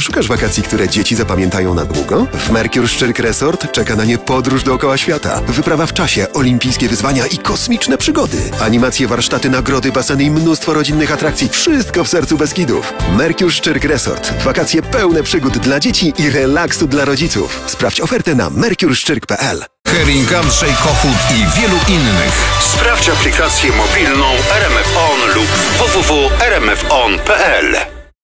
Szukasz wakacji, które dzieci zapamiętają na długo? W Mercure Szczyrk Resort czeka na nie podróż dookoła świata, wyprawa w czasie, olimpijskie wyzwania i kosmiczne przygody. Animacje, warsztaty, nagrody, baseny i mnóstwo rodzinnych atrakcji. Wszystko w sercu Beskidów. Mercure Szczyrk Resort. Wakacje pełne przygód dla dzieci i relaksu dla rodziców. Sprawdź ofertę na mercureszczyrk.pl. Herring, Andrzej Kochut i wielu innych. Sprawdź aplikację mobilną RMF On lub www.rmfon.pl.